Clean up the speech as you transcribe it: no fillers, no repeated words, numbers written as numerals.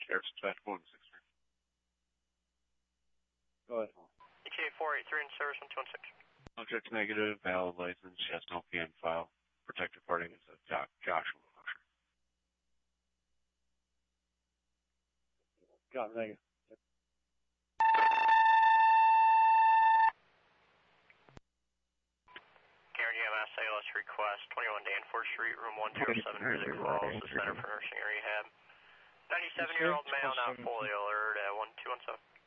Air Dispatch 163. Go ahead. ETA 483 in service 1216. Subject negative, valid license, has no PN file. Protected party is Joshua Usher. Got it, thank you. KRGMS ALS request 21 Danforth Street, room 107, music calls, the Center for Nursing and Rehab. 97-year-old male, not fully alert at 1217.